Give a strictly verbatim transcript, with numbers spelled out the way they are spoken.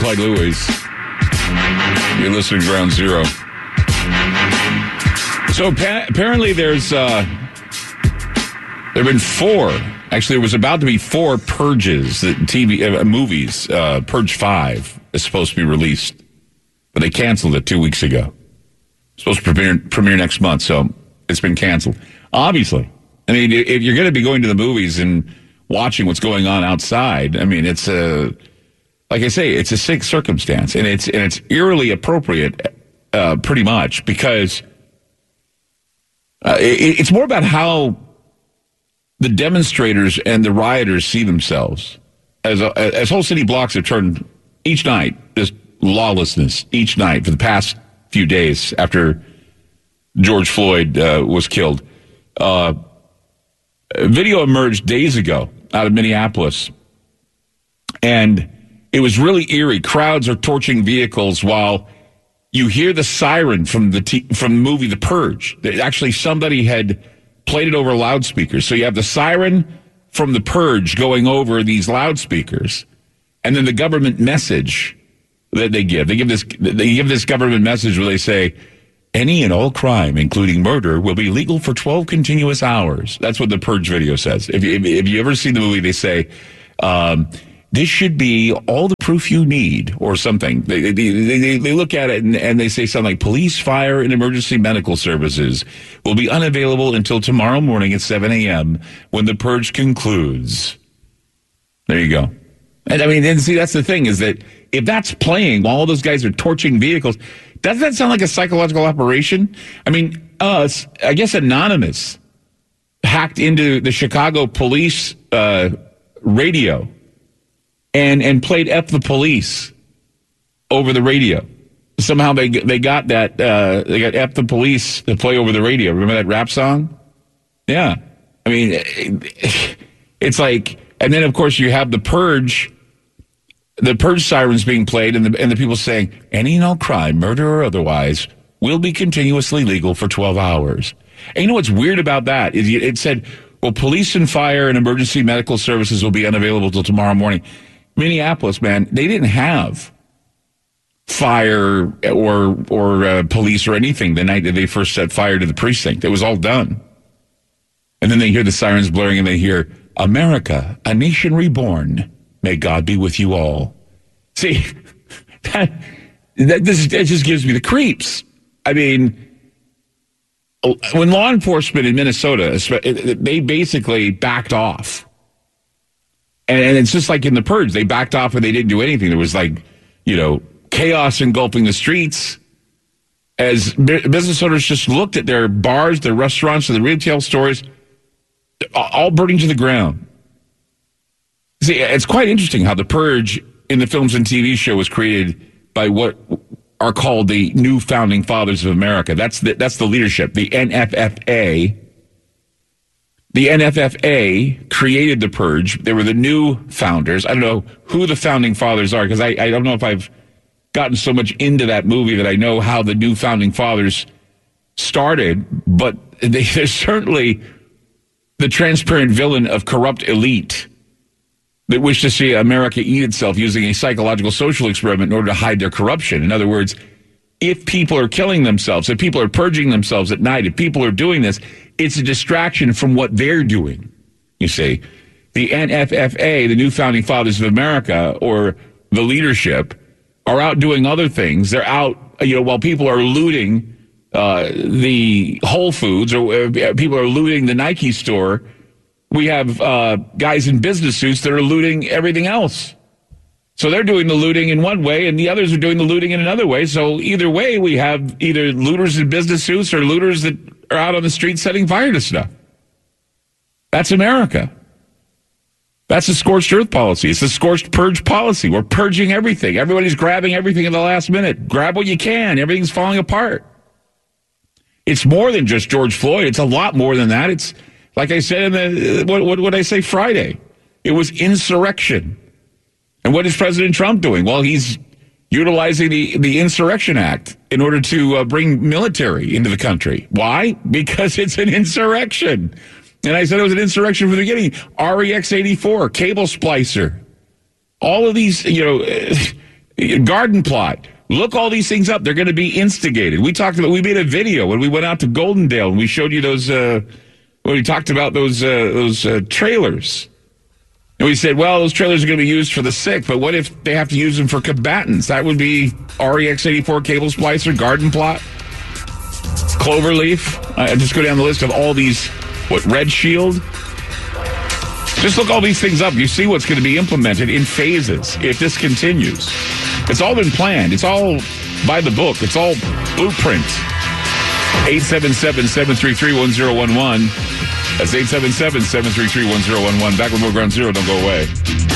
Clyde Lewis. You're listening to Ground Zero. So pa- apparently there's, uh, there have been four, actually there was about to be four purges, that T V, uh, movies, uh, Purge five is supposed to be released, but they canceled it two weeks ago. It's supposed to premiere, premiere next month, so it's been canceled. Obviously. I mean, if you're going to be going to the movies and watching what's going on outside, I mean, it's a, like I say, it's a sick circumstance, and it's and it's eerily appropriate, uh, pretty much, because uh, it, it's more about how the demonstrators and the rioters see themselves, as a, as whole city blocks have turned each night, just lawlessness each night for the past few days after George Floyd uh, was killed. Uh, video emerged days ago out of Minneapolis, and it was really eerie. Crowds are torching vehicles while you hear the siren from the t- from the movie The Purge. Actually, somebody had played it over loudspeakers. So you have the siren from The Purge going over these loudspeakers, and then the government message that they give. They give this they give this government message where they say, any and all crime, including murder, will be legal for twelve continuous hours. That's what the Purge video says. If you, if, if you ever see the movie, they say, um, this should be all the proof you need, or something. They, they, they, they look at it and, and they say something like, police, fire, and emergency medical services will be unavailable until tomorrow morning at seven a.m. when the Purge concludes. There you go. And I mean, and see, that's the thing, is that if that's playing while all those guys are torching vehicles, doesn't that sound like a psychological operation? I mean, us, I guess Anonymous hacked into the Chicago police uh, radio and and played F the Police over the radio. Somehow they they got that, uh, they got F the Police to play over the radio. Remember that rap song? Yeah. I mean, it, it's like, and then of course you have the Purge. The Purge sirens being played, and the and the people saying, any and all crime, murder or otherwise, will be continuously legal for twelve hours. And you know what's weird about that is it said, well, police and fire and emergency medical services will be unavailable till tomorrow morning. Minneapolis, man, they didn't have fire or or uh, police or anything the night that they first set fire to the precinct. It was all done. And then they hear the sirens blaring, and they hear, America, a nation reborn. May God be with you all. See, that, that, this, that just gives me the creeps. I mean, when law enforcement in Minnesota, they basically backed off. And, and it's just like in the Purge. They backed off and they didn't do anything. There was like, you know, chaos engulfing the streets as business owners just looked at their bars, their restaurants, and the retail stores all burning to the ground. See, it's quite interesting how the Purge in the films and T V show was created by what are called the new founding fathers of America. That's the, that's the leadership, the N F F A. The N F F A created the Purge. They were the new founders. I don't know who the founding fathers are, because I, I don't know if I've gotten so much into that movie that I know how the new founding fathers started, but they, they're certainly the transparent villain of corrupt elite that wish to see America eat itself using a psychological social experiment in order to hide their corruption. In other words, if people are killing themselves, if people are purging themselves at night, if people are doing this, it's a distraction from what they're doing, you see. The N F F A, the new founding fathers of America, or the leadership, are out doing other things. They're out, you know, while people are looting uh, the Whole Foods, or uh, people are looting the Nike store, we have uh, guys in business suits that are looting everything else. So they're doing the looting in one way, and the others are doing the looting in another way. So either way, we have either looters in business suits or looters that are out on the street setting fire to stuff. That's America. That's the scorched earth policy. It's the scorched purge policy. We're purging everything. Everybody's grabbing everything in the last minute. Grab what you can. Everything's falling apart. It's more than just George Floyd. It's a lot more than that. It's, like I said in the, what, what would I say Friday? It was insurrection. And what is President Trump doing? Well, he's utilizing the, the Insurrection Act in order to uh, bring military into the country. Why? Because it's an insurrection. And I said it was an insurrection from the beginning. R E X eighty-four, cable splicer. All of these, you know, Garden plot. Look all these things up. They're going to be instigated. We talked about, we made a video when we went out to Goldendale and we showed you those, uh, when we talked about those, uh, those, uh, trailers. And we said, well, those trailers are going to be used for the sick, but what if they have to use them for combatants? That would be R E X eighty-four cable splicer, garden plot, Cloverleaf. I just go down the list of all these, what, Red Shield? Just look all these things up. You see what's going to be implemented in phases if this continues. It's all been planned. It's all by the book. It's all blueprint. eight seven seven, seven three three, one zero one one. That's eight seven seven, seven three three, one zero one one. Back with more Ground Zero. Don't go away.